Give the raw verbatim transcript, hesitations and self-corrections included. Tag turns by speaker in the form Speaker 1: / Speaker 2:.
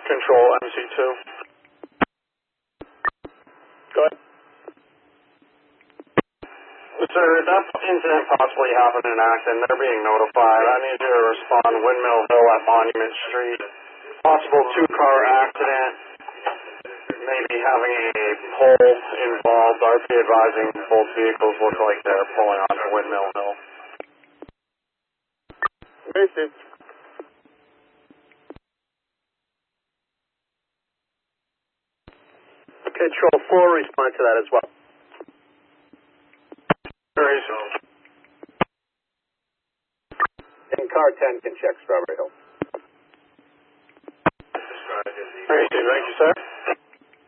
Speaker 1: Control M C two. Go ahead. Sir, that incident possibly happened in Acton. They're being notified. I need you to respond. Windmill Hill at Monument Street. Possible two-car accident. Maybe having a pole involved. R P advising both vehicles look like they're pulling onto Windmill Hill. Racing. Control four, respond to that as well. Racing. And car ten can check Strawberry Hill. Racing, thank you, sir.